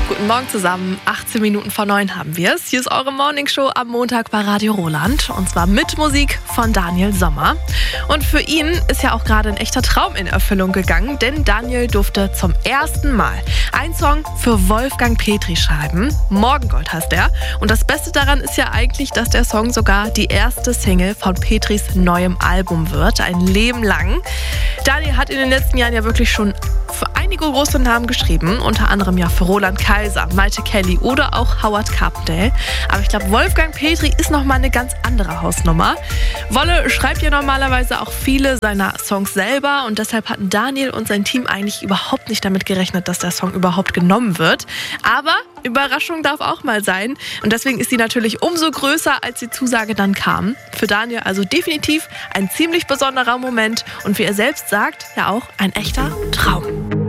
Guten Morgen zusammen. 18 Minuten vor 9 haben wir es. Hier ist eure Morningshow am Montag bei Radio Roland. Und zwar mit Musik von Daniel Sommer. Und für ihn ist ja auch gerade ein echter Traum in Erfüllung gegangen. Denn Daniel durfte zum ersten Mal einen Song für Wolfgang Petri schreiben. Morgengold heißt er. Und das Beste daran ist ja eigentlich, dass der Song sogar die erste Single von Petris neuem Album wird. Ein Leben lang. Daniel hat in den letzten Jahren ja wirklich schon für einige große Namen geschrieben, unter anderem ja für Roland Kaiser, Maite Kelly oder auch Howard Carpendale. Aber ich glaube, Wolfgang Petri ist nochmal eine ganz andere Hausnummer. Wolle schreibt ja normalerweise auch viele seiner Songs selber und deshalb hatten Daniel und sein Team eigentlich überhaupt nicht damit gerechnet, dass der Song überhaupt genommen wird. Aber Überraschung darf auch mal sein und deswegen ist sie natürlich umso größer, als die Zusage dann kam. Für Daniel also definitiv ein ziemlich besonderer Moment und wie er selbst sagt, ja auch ein echter Traum.